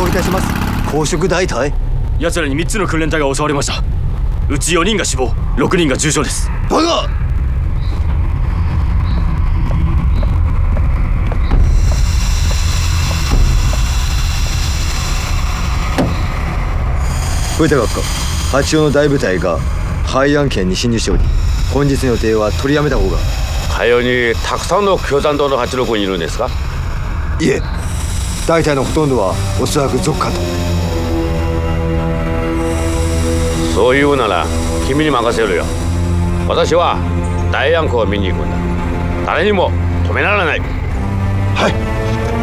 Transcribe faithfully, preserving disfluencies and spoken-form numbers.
いたします。公職大隊。 奴らにみっつの訓練隊が襲われました。うちよにんが死亡、ろくにんが重傷です。 バカ！藤田閣下、八王の大部隊が廃安県に侵入しており、本日の予定は取りやめた方が。 かよにたくさんの共産党のはちろくにんいるんですか？ いえ、大隊のほとんどはおそらく属下と。 そういうなら君に任せるよ。私は大安湖を見に行くんだ。誰にも止められない。 はい。